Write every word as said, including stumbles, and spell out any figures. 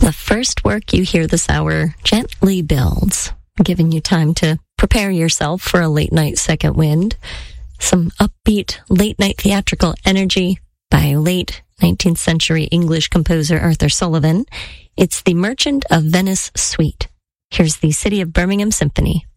The first work you hear this hour gently builds, giving you time to prepare yourself for a late night second wind. Some upbeat late night theatrical energy by late nineteenth century English composer Arthur Sullivan. It's the Merchant of Venice Suite. Here's the City of Birmingham Symphony.